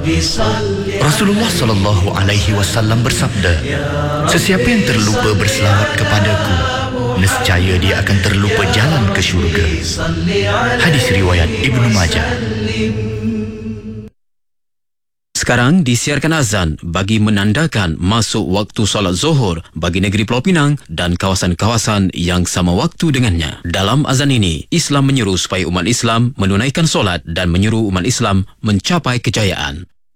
Rasulullah SAW bersabda, sesiapa yang terlupa berselawat kepadaku, nescaya dia akan terlupa jalan ke syurga. Hadis riwayat Ibnu Majah. Sekarang disiarkan azan bagi menandakan masuk waktu solat Zuhur bagi negeri Pulau Pinang dan kawasan-kawasan yang sama waktu dengannya. Dalam azan ini, Islam menyeru supaya umat Islam menunaikan solat dan menyeru umat Islam mencapai kejayaan.